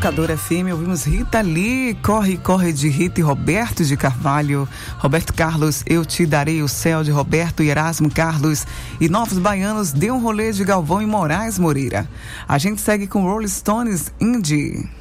Educadora FM, ouvimos Rita Lee, Corre, Corre de Rita e Roberto de Carvalho, Roberto Carlos, Eu Te Darei o Céu de Roberto e Erasmo Carlos e Novos Baianos, Dê um Rolê de Galvão e Moraes Moreira. A gente segue com Rolling Stones, Indie.